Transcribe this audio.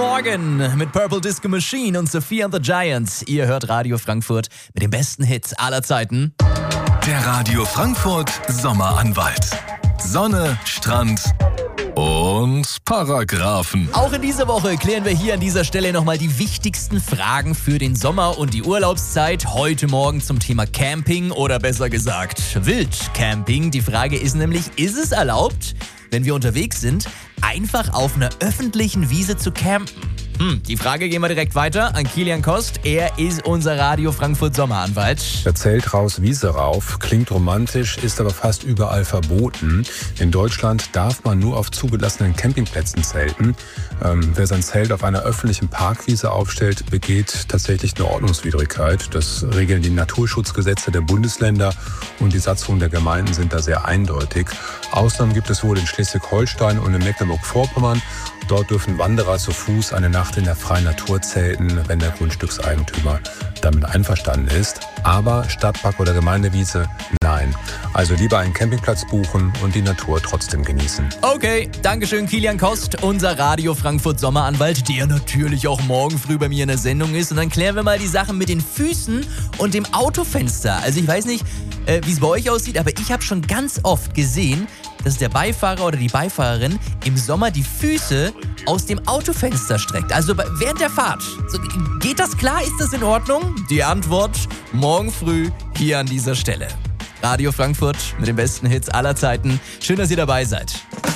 Morgen mit Purple Disco Machine und Sophia and the Giants. Ihr hört Radio Frankfurt mit den besten Hits aller Zeiten. Der Radio Frankfurt Sommeranwalt. Sonne, Strand und Paragraphen. Auch in dieser Woche klären wir hier an dieser Stelle nochmal die wichtigsten Fragen für den Sommer und die Urlaubszeit. Heute Morgen zum Thema Camping oder besser gesagt Wildcamping. Die Frage ist nämlich, ist es erlaubt, wenn wir unterwegs sind, einfach auf einer öffentlichen Wiese zu campen? Die Frage gehen wir direkt weiter an Kilian Kost. Er ist unser Radio Frankfurt Sommeranwalt. Der Zelt raus, Wiese rauf, klingt romantisch, ist aber fast überall verboten. In Deutschland darf man nur auf zugelassenen Campingplätzen zelten. Wer sein Zelt auf einer öffentlichen Parkwiese aufstellt, begeht tatsächlich eine Ordnungswidrigkeit. Das regeln die Naturschutzgesetze der Bundesländer und die Satzungen der Gemeinden sind da sehr eindeutig. Ausnahmen gibt es wohl in Schleswig-Holstein und in Mecklenburg-Vorpommern. Dort dürfen Wanderer zu Fuß eine Nacht in der freien Natur zelten, wenn der Grundstückseigentümer damit einverstanden ist. Aber Stadtpark oder Gemeindewiese, nein. Also lieber einen Campingplatz buchen und die Natur trotzdem genießen. Okay, Dankeschön Kilian Kost, unser Radio Frankfurt Sommeranwalt, der natürlich auch morgen früh bei mir in der Sendung ist. Und dann klären wir mal die Sachen mit den Füßen und dem Autofenster. Also ich weiß nicht, wie es bei euch aussieht, aber ich habe schon ganz oft gesehen, dass der Beifahrer oder die Beifahrerin im Sommer die Füße aus dem Autofenster streckt. Also während der Fahrt. So, geht das klar? Ist das in Ordnung? Die Antwort morgen früh hier an dieser Stelle. Radio Frankfurt mit den besten Hits aller Zeiten. Schön, dass ihr dabei seid.